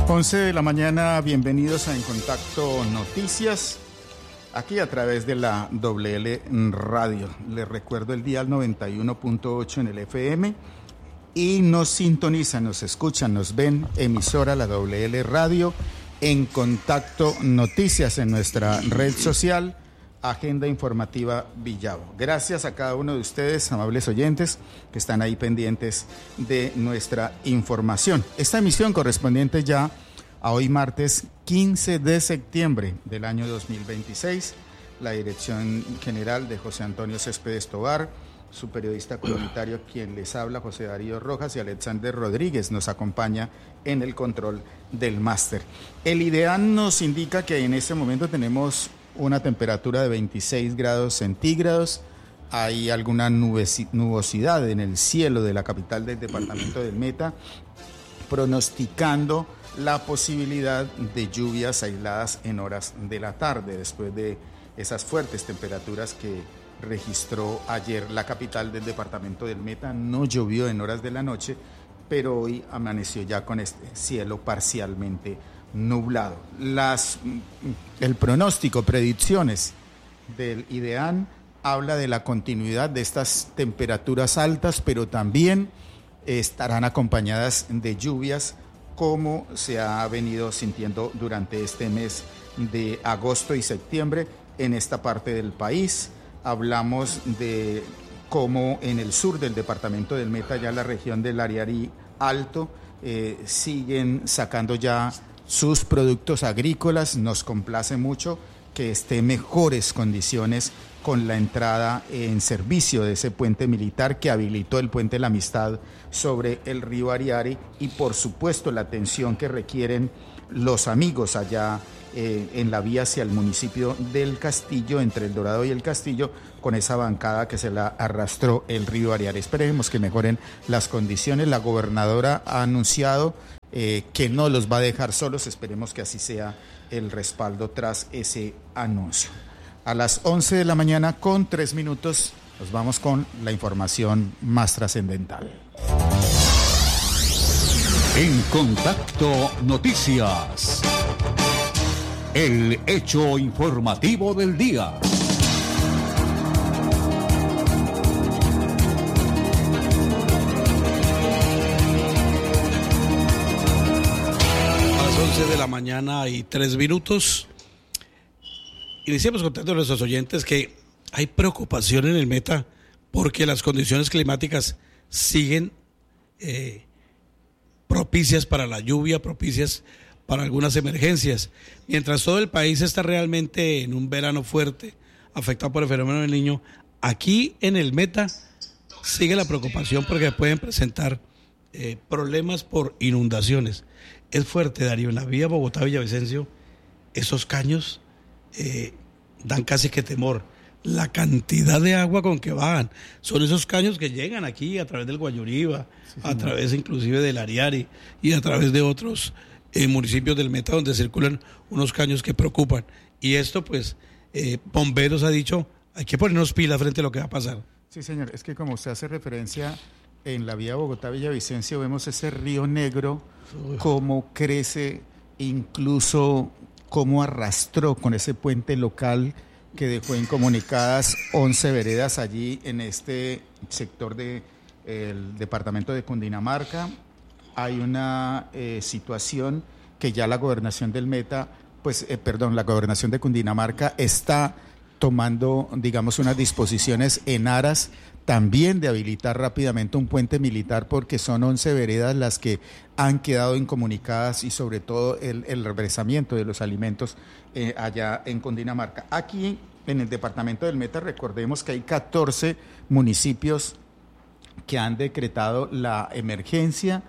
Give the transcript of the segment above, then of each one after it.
11 de la mañana, bienvenidos a En Contacto Noticias, aquí a través de la WL Radio. Les recuerdo el dial 91.8 en el FM y nos sintonizan, nos escuchan, nos ven, emisora la WL Radio, En Contacto Noticias en nuestra red social, Agenda Informativa Villavo. Gracias a cada uno de ustedes, amables oyentes, que están ahí pendientes de nuestra información. Esta emisión correspondiente ya a hoy martes 15 de septiembre del año 2026, la dirección general de José Antonio Céspedes Tovar, su periodista comunitario quien les habla, José Darío Rojas, y Alexander Rodríguez nos acompaña en el control del máster. El IDEAN nos indica que en este momento tenemos una temperatura de 26 grados centígrados, hay alguna nubosidad en el cielo de la capital del departamento del Meta, pronosticando la posibilidad de lluvias aisladas en horas de la tarde, después de esas fuertes temperaturas que registró ayer la capital del departamento del Meta. No llovió en horas de la noche, pero hoy amaneció ya con este cielo parcialmente nublado. El pronóstico, predicciones del IDEAN habla de la continuidad de estas temperaturas altas, pero también estarán acompañadas de lluvias, como se ha venido sintiendo durante este mes de agosto y septiembre en esta parte del país. Hablamos de cómo en el sur del departamento del Meta, ya la región del Ariari Alto, siguen sacando ya sus productos agrícolas. Nos complace mucho que esté en mejores condiciones con la entrada en servicio de ese puente militar que habilitó el puente La Amistad sobre el río Ariari, y por supuesto la atención que requieren los amigos allá en la vía hacia el municipio del Castillo, entre El Dorado y el Castillo, con esa bancada que se la arrastró el río Ariari. Esperemos que mejoren las condiciones. La gobernadora ha anunciado que no los va a dejar solos. Esperemos que así sea el respaldo tras ese anuncio. A las 11 de la mañana con 3 minutos nos vamos con la información más trascendental. En Contacto Noticias, el hecho informativo del día. A las 11 de la mañana y 3 minutos. Iniciamos contando a nuestros oyentes que hay preocupación en el Meta porque las condiciones climáticas siguen propicias para la lluvia, propicias para algunas emergencias. Mientras todo el país está realmente en un verano fuerte, afectado por el fenómeno del Niño, aquí en el Meta sigue la preocupación porque pueden presentar problemas por inundaciones. Es fuerte, Darío, en la vía Bogotá-Villavicencio, esos caños dan casi que temor. La cantidad de agua con que bajan, son esos caños que llegan aquí a través del Guayuriba, sí, a través inclusive del Ariari y a través de otros municipios del Meta donde circulan unos caños que preocupan. Y esto pues, Bomberos ha dicho, hay que ponernos pilas frente a lo que va a pasar. Sí, señor, es que como usted hace referencia, en la vía Bogotá-Villavicencio vemos ese río Negro, cómo crece, incluso cómo arrastró con ese puente local que dejó incomunicadas 11 veredas allí en este sector del departamento de Cundinamarca. Hay una situación que ya la gobernación del Meta, la gobernación de Cundinamarca está tomando, digamos, unas disposiciones en aras también de habilitar rápidamente un puente militar, porque son 11 veredas las que han quedado incomunicadas, y sobre todo el represamiento de los alimentos allá en Cundinamarca. Aquí en el departamento del Meta, recordemos que hay 14 municipios que han decretado la emergencia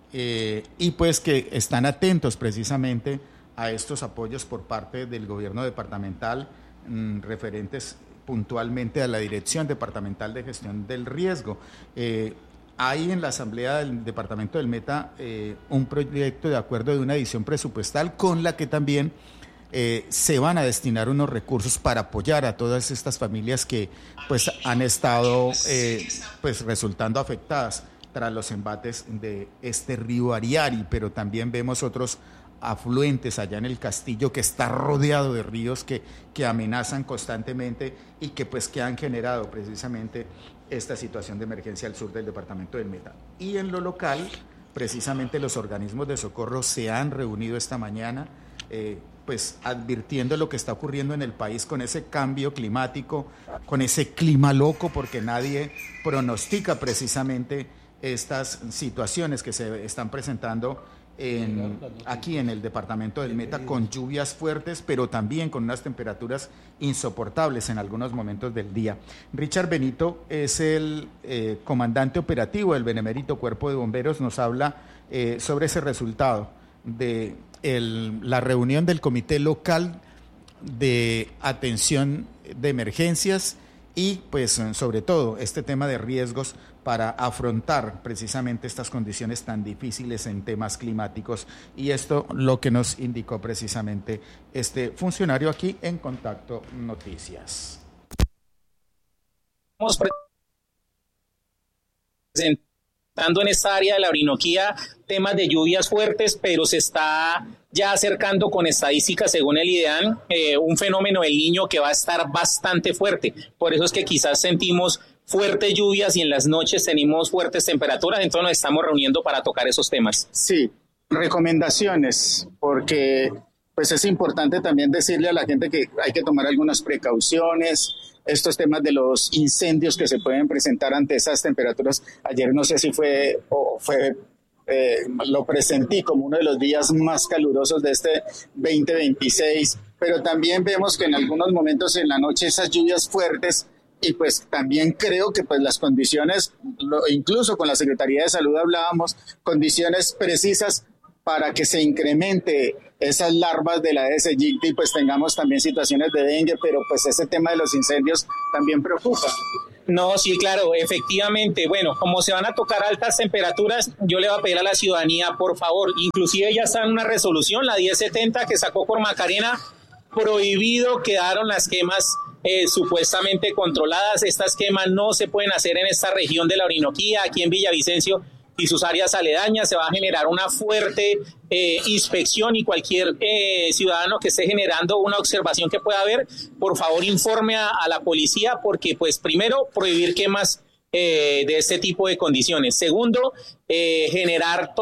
y pues que están atentos precisamente a estos apoyos por parte del gobierno departamental, referentes puntualmente a la Dirección Departamental de Gestión del Riesgo. Hay en la Asamblea del Departamento del Meta un proyecto de acuerdo de una edición presupuestal con la que también se van a destinar unos recursos para apoyar a todas estas familias que pues han estado resultando afectadas tras los embates de este río Ariari, pero también vemos otros afluentes allá en el Castillo, que está rodeado de ríos que amenazan constantemente y que han generado precisamente esta situación de emergencia al sur del departamento del Meta. Y en lo local, precisamente los organismos de socorro se han reunido esta mañana, pues advirtiendo lo que está ocurriendo en el país con ese cambio climático, con ese clima loco, porque nadie pronostica precisamente estas situaciones que se están presentando aquí en el departamento del Meta, con lluvias fuertes, pero también con unas temperaturas insoportables en algunos momentos del día. Richard Benito es el comandante operativo del Benemérito Cuerpo de Bomberos, nos habla sobre ese resultado de la reunión del Comité Local de Atención de Emergencias y pues sobre todo este tema de riesgos para afrontar precisamente estas condiciones tan difíciles en temas climáticos, y esto lo que nos indicó precisamente este funcionario aquí en Contacto Noticias. Estamos presentando en esta área de la Orinoquía temas de lluvias fuertes, pero se está ya acercando con estadísticas según el IDEAN un fenómeno del Niño que va a estar bastante fuerte. Por eso es que quizás sentimos fuertes lluvias y en las noches tenemos fuertes temperaturas, entonces nos estamos reuniendo para tocar esos temas. Sí, recomendaciones, porque pues es importante también decirle a la gente que hay que tomar algunas precauciones, estos temas de los incendios que se pueden presentar ante esas temperaturas. Ayer no sé si lo presentí como uno de los días más calurosos de este 2026, pero también vemos que en algunos momentos en la noche esas lluvias fuertes, y pues también creo que pues las condiciones, incluso con la Secretaría de Salud hablábamos, condiciones precisas para que se incremente esas larvas de la Aedes aegypti y pues tengamos también situaciones de dengue, pero pues ese tema de los incendios también preocupa. No, sí, claro, efectivamente. Bueno, como se van a tocar altas temperaturas, yo le voy a pedir a la ciudadanía, por favor, inclusive ya está en una resolución, la 1070 que sacó por Macarena, prohibido quedaron las quemas supuestamente controladas. Estas quemas no se pueden hacer en esta región de la Orinoquía, aquí en Villavicencio y sus áreas aledañas. Se va a generar una fuerte inspección, y cualquier ciudadano que esté generando una observación que pueda haber, por favor informe a la policía, porque pues primero prohibir quemas de este tipo de condiciones. Segundo, generar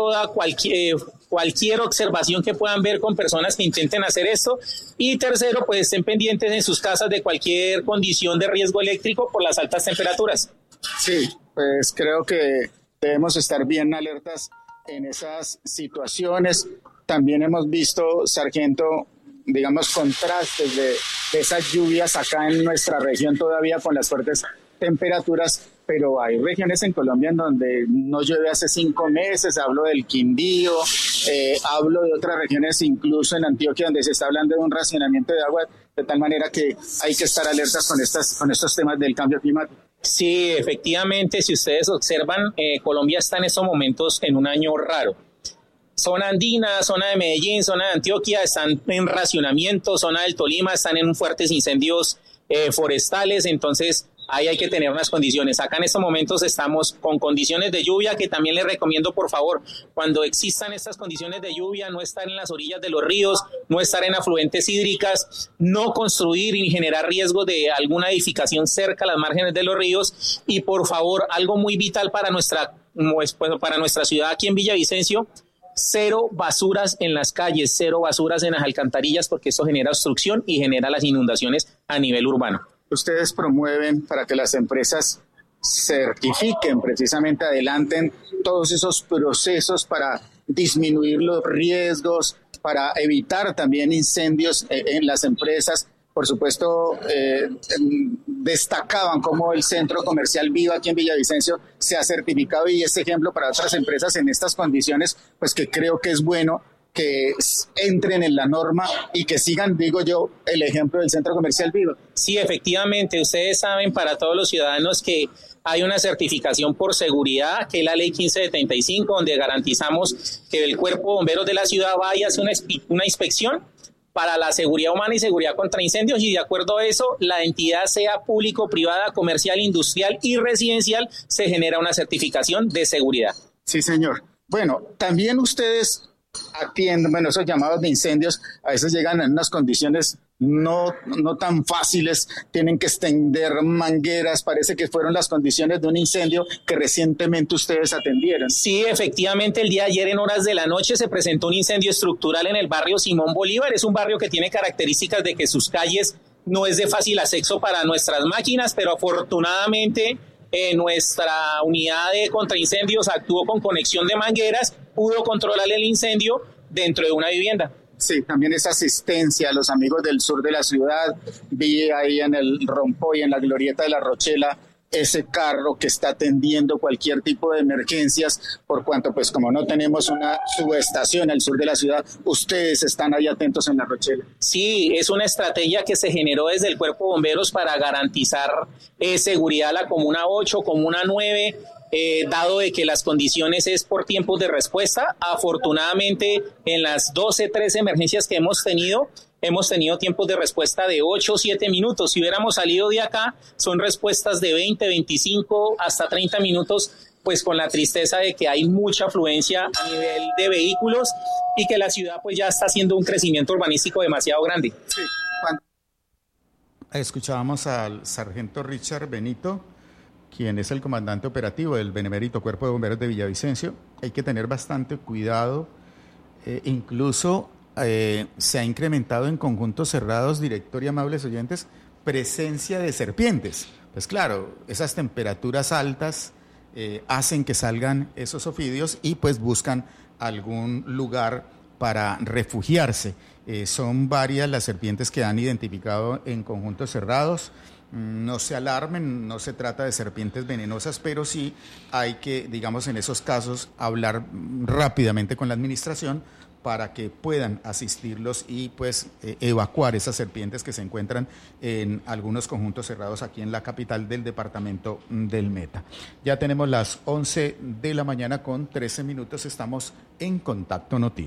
cualquier observación que puedan ver con personas que intenten hacer esto. Y tercero, pues estén pendientes en sus casas de cualquier condición de riesgo eléctrico por las altas temperaturas. Sí, pues creo que debemos estar bien alertas en esas situaciones. También hemos visto, sargento, digamos, contrastes de esas lluvias acá en nuestra región todavía con las fuertes temperaturas, pero hay regiones en Colombia en donde no llueve hace 5 meses. Hablo del Quindío, hablo de otras regiones, incluso en Antioquia, donde se está hablando de un racionamiento de agua, de tal manera que hay que estar alertas con estos temas del cambio climático. Sí, efectivamente, si ustedes observan, Colombia está en estos momentos en un año raro. Zona andina, zona de Medellín, zona de Antioquia están en racionamiento, zona del Tolima están en fuertes incendios forestales, entonces ahí hay que tener unas condiciones. Acá en estos momentos estamos con condiciones de lluvia, que también les recomiendo, por favor, cuando existan estas condiciones de lluvia, no estar en las orillas de los ríos, no estar en afluentes hídricas, no construir ni generar riesgo de alguna edificación cerca a las márgenes de los ríos. Y por favor, algo muy vital para nuestra ciudad aquí en Villavicencio: 0 basuras en las calles, 0 basuras en las alcantarillas, porque eso genera obstrucción y genera las inundaciones a nivel urbano. Ustedes promueven para que las empresas certifiquen, precisamente adelanten todos esos procesos para disminuir los riesgos, para evitar también incendios en las empresas. Por supuesto, destacaban cómo el centro comercial Viva aquí en Villavicencio se ha certificado, y este ejemplo para otras empresas en estas condiciones, pues que creo que es bueno que entren en la norma y que sigan, digo yo, el ejemplo del centro comercial Viva. Sí, efectivamente, ustedes saben, para todos los ciudadanos, que hay una certificación por seguridad, que es la ley 1575, donde garantizamos que el cuerpo de bomberos de la ciudad vaya a hacer una inspección para la seguridad humana y seguridad contra incendios, y de acuerdo a eso, la entidad, sea público, privada, comercial, industrial y residencial, se genera una certificación de seguridad. Sí, señor. Bueno, también ustedes atienden, bueno, esos llamados de incendios a veces llegan en unas condiciones no tan fáciles, tienen que extender mangueras, parece que fueron las condiciones de un incendio que recientemente ustedes atendieron. Sí, efectivamente, el día de ayer en horas de la noche se presentó un incendio estructural en el barrio Simón Bolívar. Es un barrio que tiene características de que sus calles no es de fácil acceso para nuestras máquinas, pero afortunadamente nuestra unidad de contraincendios actuó con conexión de mangueras, pudo controlar el incendio dentro de una vivienda. Sí, también esa asistencia a los amigos del sur de la ciudad. Vi ahí en el Rompoy, en la glorieta de la Rochela, ese carro que está atendiendo cualquier tipo de emergencias, por cuanto pues como no tenemos una subestación al sur de la ciudad, ustedes están ahí atentos en la Rochela. Sí, es una estrategia que se generó desde el Cuerpo de Bomberos para garantizar seguridad a la Comuna 8, Comuna 9, dado de que las condiciones es por tiempos de respuesta. Afortunadamente, en las 12, 13 emergencias que hemos tenido tiempos de respuesta de 8 o 7 minutos. Si hubiéramos salido de acá, son respuestas de 20, 25, hasta 30 minutos, pues con la tristeza de que hay mucha afluencia a nivel de vehículos y que la ciudad pues ya está haciendo un crecimiento urbanístico demasiado grande. Sí. Escuchábamos al sargento Richard Benito, quien es el comandante operativo del Benemérito Cuerpo de Bomberos de Villavicencio. Hay que tener bastante cuidado, incluso se ha incrementado en conjuntos cerrados, director y amables oyentes, presencia de serpientes. Pues claro, esas temperaturas altas hacen que salgan esos ofidios y pues buscan algún lugar para refugiarse. Son varias las serpientes que han identificado en conjuntos cerrados. No se alarmen, no se trata de serpientes venenosas, pero sí hay que, digamos, en esos casos, hablar rápidamente con la administración para que puedan asistirlos y pues evacuar esas serpientes que se encuentran en algunos conjuntos cerrados aquí en la capital del departamento del Meta. Ya tenemos las 11 de la mañana con 13 minutos, estamos en Contacto Noticias.